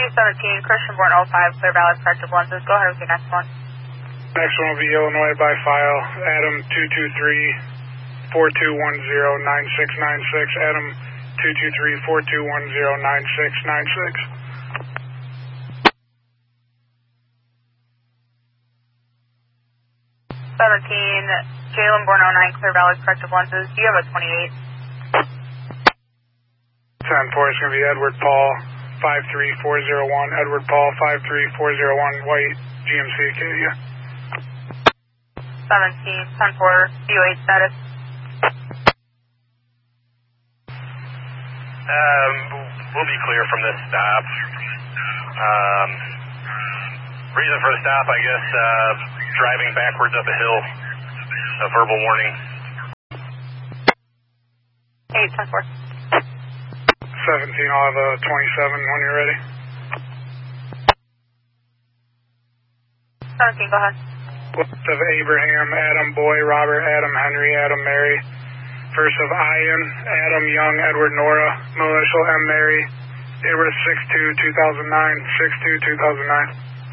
217, Christian Born 05, Clear Valley, corrective lenses. Go ahead with your next one. Next one will be Illinois by file, Adam 223-4210-9696, Adam 223-4210-9696. 17, Jalen Born 09, Clear Valley, corrective lenses. Do you have a 28? 10-4 is going to be Edward Paul 53401, Edward Paul 53401, white GMC Acadia. 17, 10-4, DOH status. We'll be clear from this stop. Reason for the stop, I guess, driving backwards up a hill. A verbal warning. 8, 10-4. 17, I'll have a 27 when you're ready. 17, go ahead. List of Abraham, Adam Boy, Robert, Adam Henry, Adam Mary. First of Ian, Adam Young, Edward Nora, Melissa M. Mary. It was 6-2-2009, 6-2-2009.